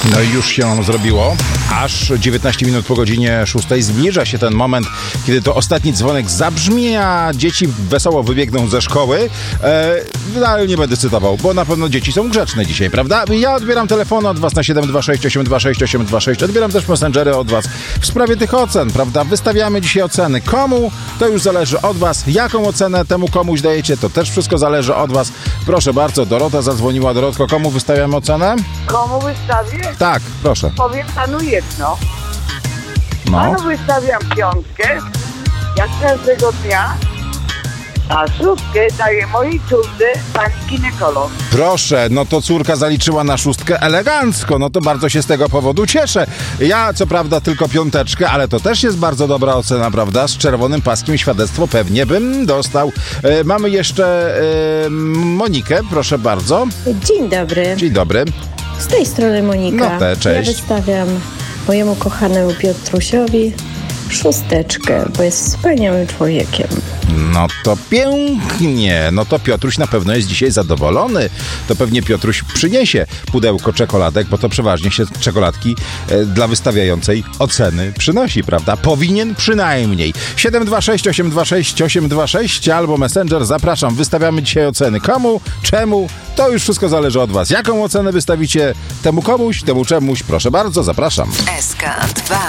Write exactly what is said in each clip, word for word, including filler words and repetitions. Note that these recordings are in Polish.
No i już się zrobiło. Aż dziewiętnaście minut po godzinie szóstej zbliża się ten moment, kiedy to ostatni dzwonek zabrzmi, a dzieci wesoło wybiegną ze szkoły. E, no, ale nie będę cytował, bo na pewno dzieci są grzeczne dzisiaj, prawda? Ja odbieram telefony od was na siedem dwa sześć osiem dwa sześć osiem dwa sześć. Odbieram też messengery od was w sprawie tych ocen, prawda? Wystawiamy dzisiaj oceny. Komu? To już zależy od was. Jaką ocenę temu komuś dajecie? To też wszystko zależy od was. Proszę bardzo, Dorota zadzwoniła. Dorotko, komu wystawiamy ocenę? Komu wystawię? Tak, proszę. Powiem panu jedno. No. Panu wystawiam piątkę, jak każdego dnia, a szóstkę daję mojej córce, pani ginekolog. Proszę, no to córka zaliczyła na szóstkę elegancko, no to bardzo się z tego powodu cieszę. Ja co prawda tylko piąteczkę, ale to też jest bardzo dobra ocena, prawda? Z czerwonym paskiem świadectwo pewnie bym dostał. E, mamy jeszcze e, Monikę, proszę bardzo. Dzień dobry. Dzień dobry. Z tej strony Monika. No te, cześć. Ja wystawiam mojemu kochanemu Piotrusiowi szósteczkę, bo jest wspaniałym człowiekiem. No to pięknie. No to Piotruś na pewno jest dzisiaj zadowolony. To pewnie Piotruś przyniesie pudełko czekoladek, bo to przeważnie się czekoladki e, dla wystawiającej oceny przynosi, prawda? Powinien przynajmniej. siedem dwa sześć osiem dwa sześć osiem dwa sześć albo Messenger. Zapraszam. Wystawiamy dzisiaj oceny. Komu? Czemu? To już wszystko zależy od was. Jaką ocenę wystawicie temu komuś, temu czemuś? Proszę bardzo, zapraszam. S K dwa.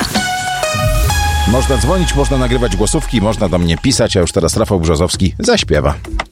Można dzwonić, można nagrywać głosówki, można do mnie pisać, a już teraz Rafał Brzozowski zaśpiewa.